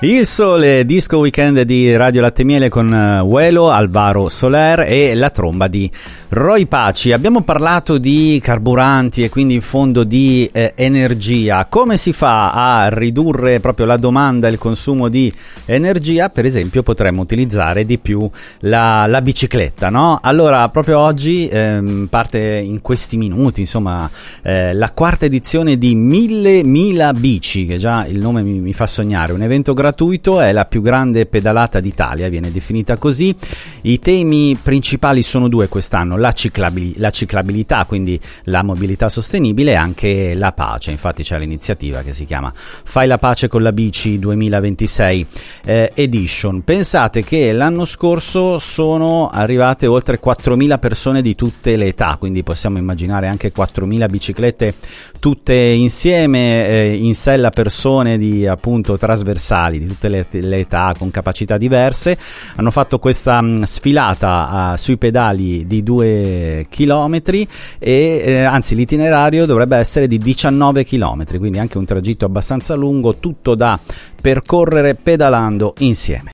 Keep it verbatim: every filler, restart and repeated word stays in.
Il Sole, disco weekend di Radio Latte Miele con Uelo, Alvaro Soler e la tromba di Roy Paci. Abbiamo parlato di carburanti e quindi in fondo di eh, energia. Come si fa a ridurre proprio la domanda e il consumo di energia? Per esempio potremmo utilizzare di più la, la bicicletta, no? Allora proprio oggi ehm, parte in questi minuti insomma eh, la quarta edizione di Mille Mila Bici, che già il nome mi, mi fa sognare, un evento gratuito. È la più grande pedalata d'Italia, viene definita così. I temi principali sono due quest'anno: la, ciclabil- la ciclabilità, quindi la mobilità sostenibile, e anche la pace. Infatti c'è l'iniziativa che si chiama Fai la pace con la bici duemilaventisei eh, Edition. Pensate che l'anno scorso sono arrivate oltre quattromila persone di tutte le età, quindi possiamo immaginare anche quattromila biciclette tutte insieme, eh, in sella persone di appunto trasversali di tutte le, le età, con capacità diverse. Hanno fatto questa mh, sfilata uh, sui pedali di due chilometri e eh, anzi l'itinerario dovrebbe essere di diciannove chilometri, quindi anche un tragitto abbastanza lungo, tutto da percorrere pedalando insieme.